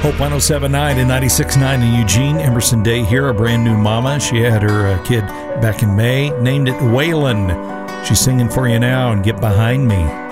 Hope 107.9 and 96.9 in Eugene. Emerson Day here, a brand new mama. She had her kid back in May, named it Waylon. She's singing for you now and Get Behind Me.